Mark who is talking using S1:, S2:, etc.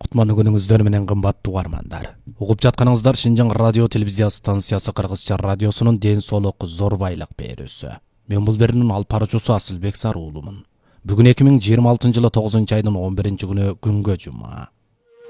S1: Кутман күнүңүздөр менен кымбаттуу угармандар. Угуп жатканыңыздар Шинжаң радио телевизия станциясы Кыргызча радиосунун ден соолук зор байлык берүүсү. Мен бул берүүнүн алып баруучусу Асылбек Саруулумун. Бүгүн 2026 жылы 9 айдын 11 күнү күнгө жума.